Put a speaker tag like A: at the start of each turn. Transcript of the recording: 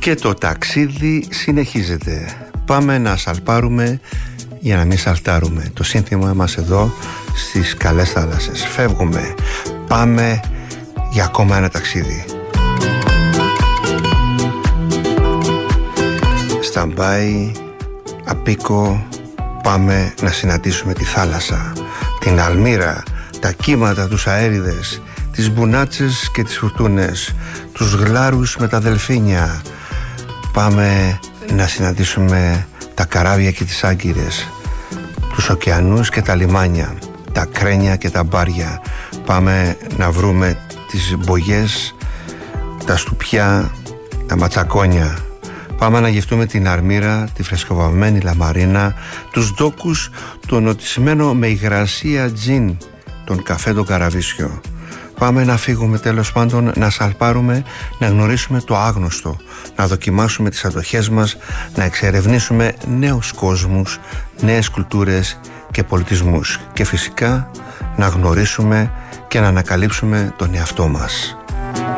A: Και το ταξίδι συνεχίζεται. Πάμε να σαλπάρουμε για να μην σαλτάρουμε. Το σύνθημα μας εδώ στις καλές θάλασσες. Φεύγουμε. Πάμε για ακόμα ένα ταξίδι. Σταμπάι, Απίκο, πάμε να συναντήσουμε τη θάλασσα, την αλμύρα, τα κύματα, τους αέριδες, τις μπουνάτσες και τις φουρτούνες, τους γλάρους με τα δελφίνια. Πάμε να συναντήσουμε τα καράβια και τις άγκυρες, τους ωκεανούς και τα λιμάνια, τα κρένια και τα μπάρια. Πάμε να βρούμε τις μπογιές, τα στουπιά, τα ματσακόνια. Πάμε να γευτούμε την αρμύρα, τη φρεσκοβαμμένη λαμαρίνα, τους ντόκους, το νοτισμένο με υγρασία τζιν, τον καφέ τον καραβίσιο. Πάμε να φύγουμε, τέλος πάντων, να σαλπάρουμε, να γνωρίσουμε το άγνωστο, να δοκιμάσουμε τις αντοχές μας, να εξερευνήσουμε νέους κόσμους, νέες κουλτούρες και πολιτισμούς και φυσικά να γνωρίσουμε και να ανακαλύψουμε τον εαυτό μας.